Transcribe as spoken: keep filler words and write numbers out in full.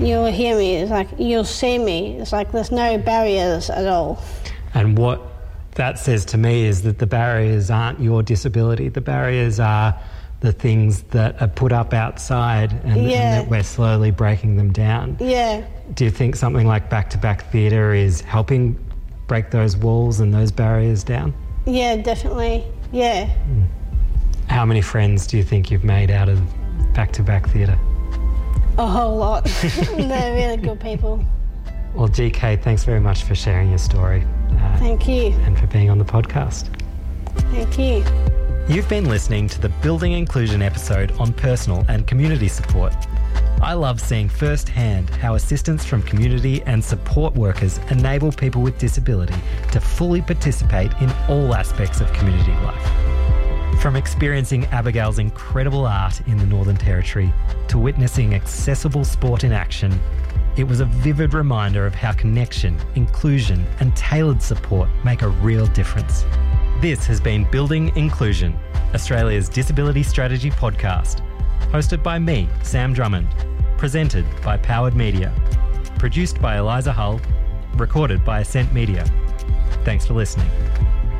you'll hear me. It's like you'll see me. It's like there's no barriers at all. And what that says to me is that the barriers aren't your disability. The barriers are the things that are put up outside and, Yeah. and that we're slowly breaking them down. Yeah. Do you think something like back-to-back theatre is helping break those walls and those barriers down? Yeah, definitely. Yeah. How many friends do you think you've made out of back-to-back theatre? A whole lot. They're really good people. Well, G K, thanks very much for sharing your story. Uh, Thank you. and for being on the podcast. Thank you. You've been listening to the Building Inclusion episode on personal and community support. I love seeing firsthand how assistance from community and support workers enable people with disability to fully participate in all aspects of community life. From experiencing Abigail's incredible art in the Northern Territory to witnessing accessible sport in action, it was a vivid reminder of how connection, inclusion and tailored support make a real difference. This has been Building Inclusion, Australia's disability strategy podcast, hosted by me, Sam Drummond, presented by Powered Media, produced by Eliza Hull, recorded by Ascent Media. Thanks for listening.